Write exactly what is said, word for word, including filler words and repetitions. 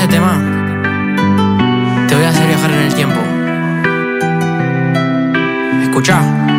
este tema te voy a hacer viajar en el tiempo. Escuchá.